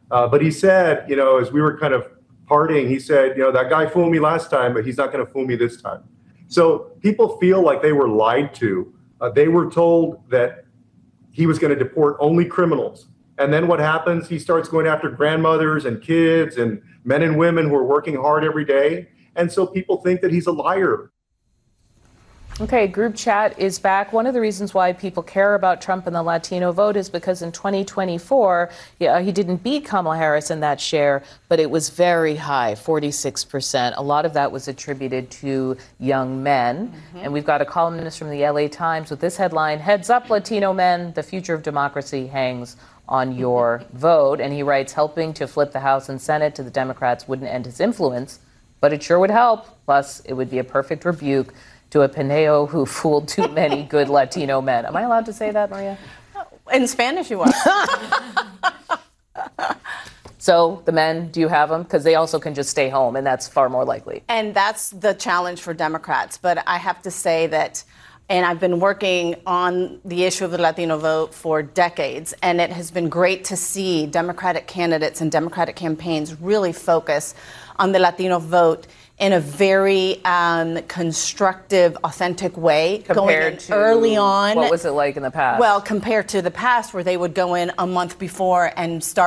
But he said, as we were kind of partying, he said, that guy fooled me last time, but he's not going to fool me this time. So people feel like they were lied to. They were told that he was going to deport only criminals. And then what happens? He starts going after grandmothers and kids and men and women who are working hard every day. And so people think that he's a liar. Okay, group chat is back. One of the reasons why people care about Trump and the Latino vote is because in 2024, he didn't beat Kamala Harris in that share, but it was very high, 46%. A lot of that was attributed to young men. And we've got a columnist from the LA Times with this headline, "Heads up, Latino men, the future of democracy hangs on your vote." And he writes, "Helping to flip the House and Senate to the Democrats wouldn't end his influence, but it sure would help. Plus, it would be a perfect rebuke to a Pineo who fooled too many good Latino men." Am I allowed to say that, Maria? In Spanish, you are. So the men, do you have them? Because they also can just stay home, and that's far more likely. And that's the challenge for Democrats. But I have to say that, and I've been working on the issue of the Latino vote for decades, and it has been great to see Democratic candidates and Democratic campaigns really focus on the Latino vote in a very constructive, authentic way. Compared to early on. What was it like in the past? Well, compared to the past where they would go in a month before and start